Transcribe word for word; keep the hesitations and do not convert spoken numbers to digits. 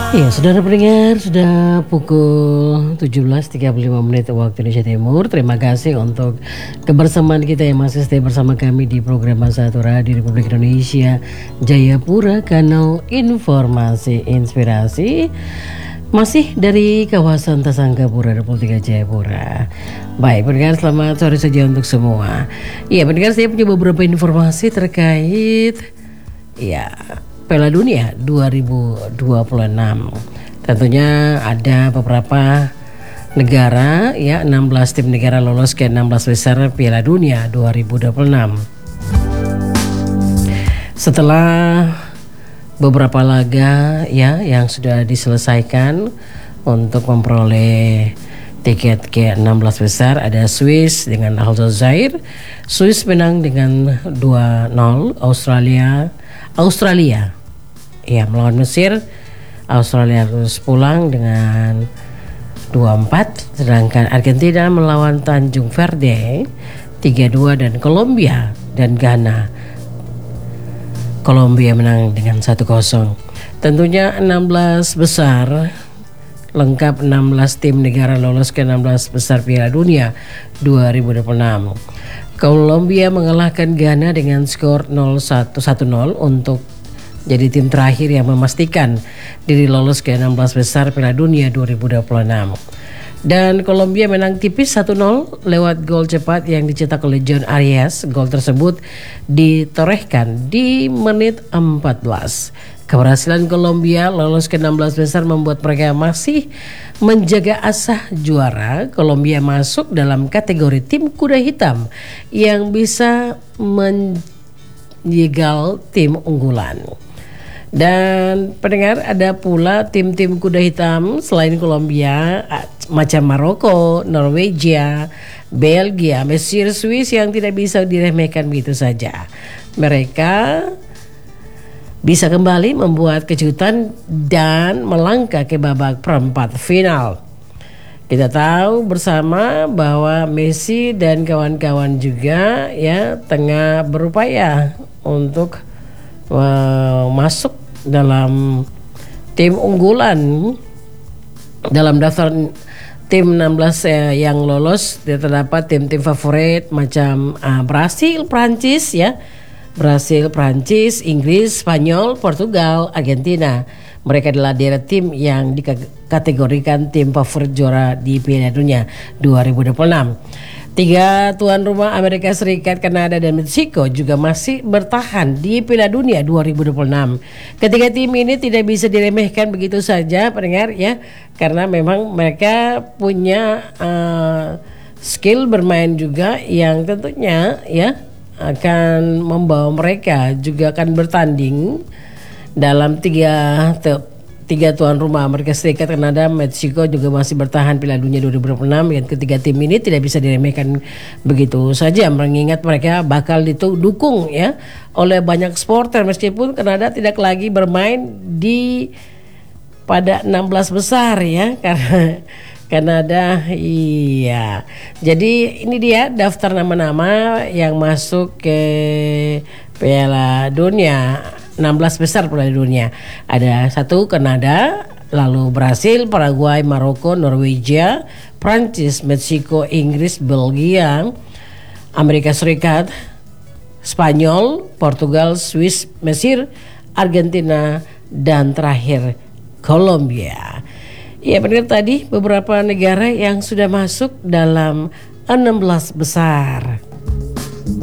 Ya, saudara pendengar, sudah pukul tujuh belas tiga puluh lima menit waktu Indonesia Timur. Terima kasih untuk kebersamaan kita yang masih stay bersama kami di program Satu Radio Republik Indonesia Jayapura, kanal informasi inspirasi. Masih dari kawasan Tasangkapura, dua puluh tiga Jayapura. Baik, pendengar, selamat sore saja untuk semua. Ya, pendengar, saya punya beberapa informasi terkait ya Piala Dunia dua ribu dua puluh enam. Tentunya ada beberapa negara, ya enam belas tim negara lolos ke enam belas besar Piala Dunia dua ribu dua puluh enam. Setelah beberapa laga ya yang sudah diselesaikan untuk memperoleh tiket ke enam belas besar, ada Swiss dengan Aljazair. Swiss menang dengan dua nol. Australia Australia ya melawan Mesir. Australia harus pulang dengan dua empat, sedangkan Argentina melawan Tanjung Verde tiga dua, dan Kolombia dan Ghana, Kolombia menang dengan satu kosong. Tentunya enam belas besar lengkap, enam belas tim negara lolos ke enam belas besar Piala Dunia dua ribu dua puluh enam. Kolombia mengalahkan Ghana dengan skor nol satu satu nol untuk jadi tim terakhir yang memastikan diri lolos ke enam belas besar Piala Dunia dua ribu dua puluh enam. Dan Kolombia menang tipis satu nol lewat gol cepat yang dicetak oleh John Arias. Gol tersebut ditorehkan di menit empat belas. Keberhasilan Kolombia lolos ke enam belas besar membuat mereka masih menjaga asa juara. Kolombia masuk dalam kategori tim kuda hitam yang bisa menjegal tim unggulan. Dan pendengar, ada pula tim-tim kuda hitam selain Kolombia macam Maroko, Norwegia, Belgia, Mesir, Swiss yang tidak bisa diremehkan begitu saja. Mereka bisa kembali membuat kejutan dan melangkah ke babak perempat final. Kita tahu bersama bahwa Messi dan kawan-kawan juga ya tengah berupaya untuk uh, masuk dalam tim unggulan dalam daftar tim enam belas eh, yang lolos. Terdapat tim-tim favorit macam uh, Brasil, Prancis ya. Brasil, Prancis, Inggris, Spanyol, Portugal, Argentina. Mereka adalah deret tim yang dikategorikan tim favorit juara di Piala Dunia dua ribu dua puluh enam. Tiga tuan rumah Amerika Serikat, Kanada, dan Meksiko juga masih bertahan di Piala Dunia dua ribu dua puluh enam. Ketiga tim ini tidak bisa diremehkan begitu saja, pendengar ya, karena memang mereka punya uh, skill bermain juga yang tentunya ya akan membawa mereka juga akan bertanding dalam tiga te, tiga tuan rumah Amerika Serikat, Kanada, Meksiko juga masih bertahan Piala Dunia dua ribu dua puluh enam. Yang ketiga tim ini tidak bisa diremehkan begitu saja, mengingat mereka bakal didukung ya oleh banyak supporter meskipun Kanada tidak lagi bermain di pada enam belas besar ya, karena Kanada iya. Jadi ini dia daftar nama-nama yang masuk ke Piala Dunia enam belas besar Piala Dunia. Ada satu Kanada, lalu Brasil, Paraguay, Maroko, Norwegia, Prancis, Meksiko, Inggris, Belgia, Amerika Serikat, Spanyol, Portugal, Swiss, Mesir, Argentina, dan terakhir Kolombia. Ya, benar tadi beberapa negara yang sudah masuk dalam enam belas besar.